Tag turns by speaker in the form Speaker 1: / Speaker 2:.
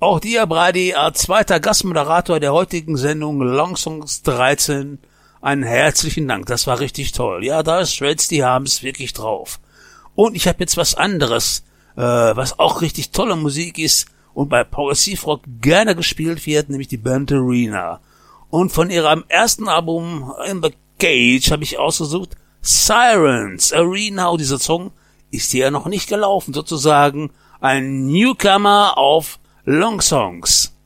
Speaker 1: Auch dir, Brady, als zweiter Gastmoderator der heutigen Sendung Long Songs 13, einen herzlichen Dank. Das war richtig toll. Ja, Dire Straits, die haben's wirklich drauf. Und ich habe jetzt was anderes, was auch richtig tolle Musik ist und bei Progressive Rock gerne gespielt wird, nämlich die Band Arena. Und von ihrem ersten Album In the Cage habe ich ausgesucht Sirens Arena. Und dieser Song ist hier noch nicht gelaufen, sozusagen ein Newcomer auf Long Songs.